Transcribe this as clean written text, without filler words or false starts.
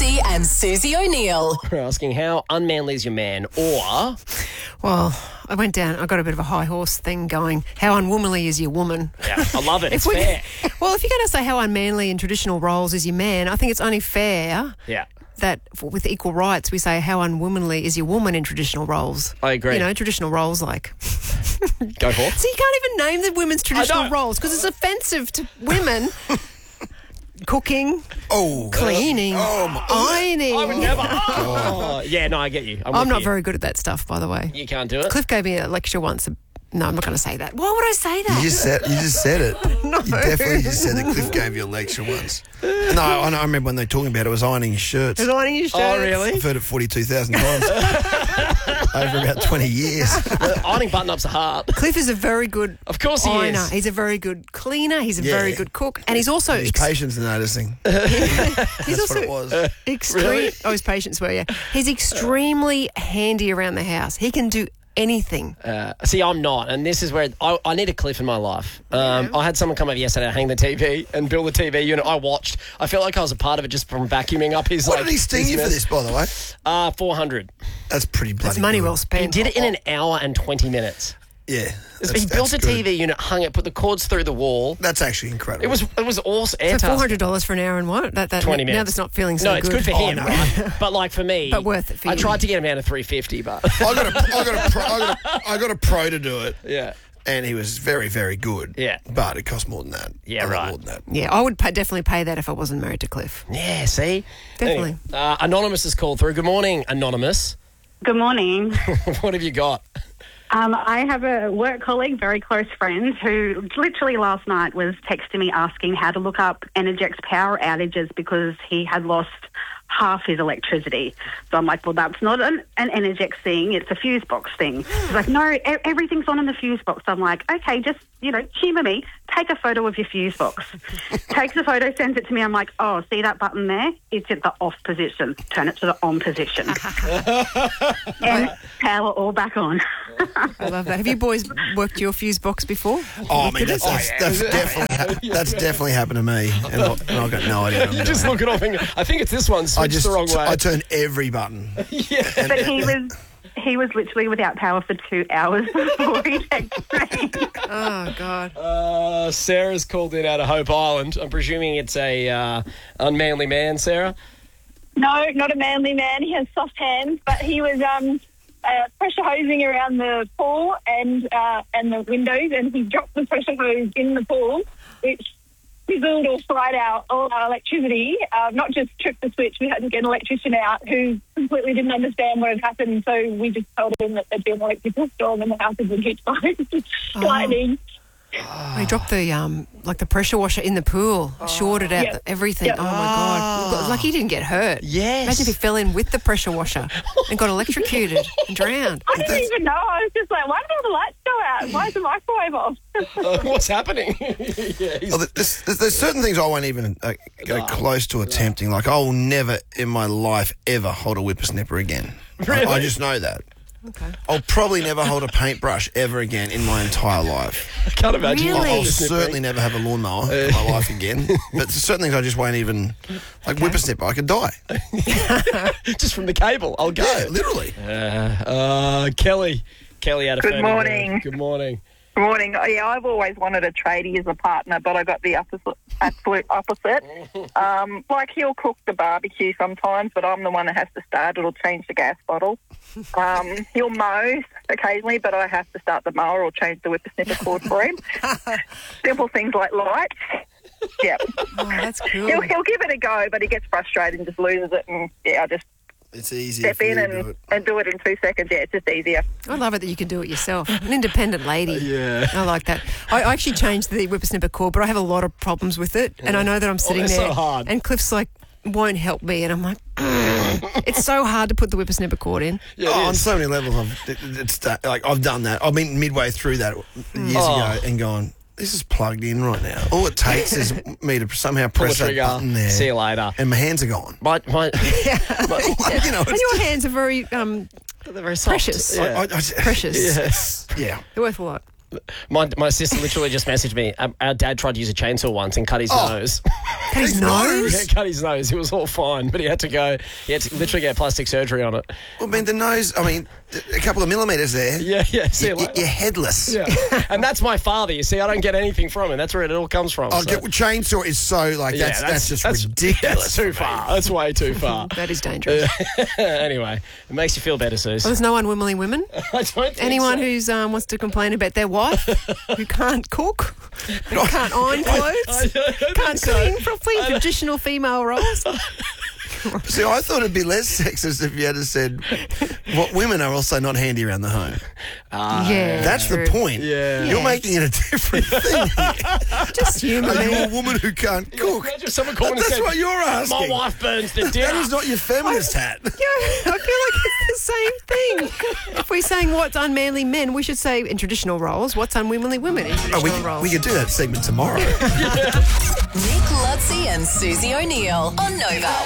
Brizzy and Susie O'Neill. We're asking how unmanly is your man, or Well, I got a bit of a high horse thing going. How unwomanly is your woman? yeah, I love it. It's fair. Well, if you're going to say how unmanly in traditional roles is your man, I think it's only fair Yeah. that with equal rights we say how unwomanly is your woman in traditional roles. I agree. You know, traditional roles like. Go for it. So you can't even name the women's traditional know. roles because it's offensive to women. Cooking, Oh, cleaning, ironing. I would never. Oh. Yeah, no, I get you. I'm not very good at that stuff, by the way. You can't do it. Cliff gave me a lecture once. No, I'm not going to say that. Why would I say that? You just said it. No. You definitely just said that Cliff gave you a lecture once. No, I remember when they were talking about it was ironing his shirts. Is ironing your shirts? Oh, really? I've heard it 42,000 times over about 20 years. Ironing button-ups are hard. Cliff is a very good Of course he ironer. is. He's a very good cleaner. He's a Yeah. very good cook. And he's also... His patience are noticing. he's That's also what it was. Really? Oh, his patients were, yeah. He's extremely handy around the house. He can do anything. See, I'm not, and this is where I need a Cliff in my life. I had someone come over yesterday, hang the TV, and build the TV unit. I watched. I felt like I was a part of it just from vacuuming up his. What did he sting you for this, by the way? 400. That's pretty bloody That's money good. well He spent. did it in an hour and 20 minutes. Yeah. He built a good. TV unit, hung it, put the cords through the wall. That's actually incredible. It was awesome. So $400 for an hour and what? That 20 minutes. Now that's not feeling so No, it's good for him, no. right? But like for me, But worth it for I you. tried to get him down to 350, but I got a pro to do it. yeah. And he was very, very good. Yeah. But it cost more than that. Yeah, A lot right. More than that. Yeah, I would definitely pay that if I wasn't married to Cliff. Yeah, see? Definitely. Anyway, Anonymous has called through. Good morning, Anonymous. Good morning. What have you got? I have a work colleague, very close friend, who literally last night was texting me asking how to look up Energex power outages because he had lost half his electricity. So I'm like, well, that's not an Energex thing, it's a fuse box thing. He's like, no, everything's on in the fuse box. I'm like, okay, just, humour me. Take a photo of your fuse box. Takes a photo, sends it to me. I'm like, oh, see that button there? It's at the off position. Turn it to the on position. And power all back on. I love that. Have you boys worked your fuse box before? Oh, I mean, that's definitely happened to me. And I've got no idea what I'm You doing. just look it up and go, I think it's this one, switched the wrong way. I turned every button. Yeah. But he was literally without power for 2 hours before he texted me. Oh, God. Sarah's called in out of Hope Island. I'm presuming it's a unmanly man, Sarah? No, not a manly man. He has soft hands, but he was pressure hosing around the pool and the windows, and he dropped the pressure hose in the pool, which fizzled or fried out all our electricity. Not just tripped the switch, we had to get an electrician out who completely didn't understand what had happened, so we just told him that there'd been an electrical storm and the house had been hit by lightning. He dropped the pressure washer in the pool, shorted out Yep. everything. Yep. Oh, my God. Like he didn't get hurt. Yes. Imagine if he fell in with the pressure washer and got electrocuted and drowned. I didn't even know. I was just like, why did all the lights go out? Why is the microwave off? What's happening? Yeah, Oh, there's certain things I won't even go close to attempting. Like, I will never in my life ever hold a whippersnapper again. Really? I just know that. Okay. I'll probably never hold a paintbrush ever again in my entire life. I can't imagine. Really? I'll certainly never have a lawnmower in my life again. But there's certain things I just won't even... Like whippersnapper, I could die. Just from the cable, I'll go. Yeah, literally. Kelly out of Good Ferny morning. Grove. Good morning. Good morning. Yeah, I've always wanted a tradie as a partner, but I got the absolute opposite. Like, he'll cook the barbecue sometimes, but I'm the one that has to start it or change the gas bottle. He'll mow occasionally, but I have to start the mower or change the whippersnapper cord for him. Simple things like lights. Yeah. Oh, that's cool. He'll give it a go, but he gets frustrated and just loses it. And, yeah, I just It's easier step for you in to do it. and do it in 2 seconds. Yeah, it's just easier. I love it that you can do it yourself. An independent lady. Yeah. I like that. I actually changed the whippersnapper cord, but I have a lot of problems with it. And I know that I'm sitting they're there so hard. and Cliff's like, won't help me. And I'm like, it's so hard to put the whippersnapper cord in. Yeah, on it is. so many levels, I've done that. I've been midway through that years ago and gone, this is plugged in right now. All it takes is me to somehow Pull the press that trigger. button there. See you later. And my hands are gone. My, You know, And it's your hands are very they're very soft. precious. Yeah. I just, Precious. Yes. yeah. They're worth a lot. My sister literally just messaged me. Our dad tried to use a chainsaw once and cut his nose. Cut his nose? Yeah, cut his nose. It was all fine, but he had to literally get plastic surgery on it. Well, I mean, the nose, a couple of millimetres there. Yeah. See, You're headless. yeah. And that's my father. You see, I don't get anything from him. That's where it all comes from. Chainsaw is so, that's just ridiculous. That's too far. That's way too far. That is dangerous. Anyway, it makes you feel better, Suze. Well, there's no unwomanly women. I don't think Anyone so. who's wants to complain about their wife who can't cook, who can't iron clothes, can't clean properly, traditional female roles. See, I thought it'd be less sexist if you had said what women are also not handy around the home. Yeah, That's true. the point. Yeah. You're making it a different thing. Just human. Are you a woman who can't cook? Imagine someone calling and That's said, what you're asking. my wife burns the That dinner. is not your feminist hat. Yeah, I feel like it's the same thing. If we're saying what's unmanly men, we should say in traditional roles, what's unwomanly women in traditional roles. We could do that segment tomorrow. Nick Lutzi and Susie O'Neill on Nova.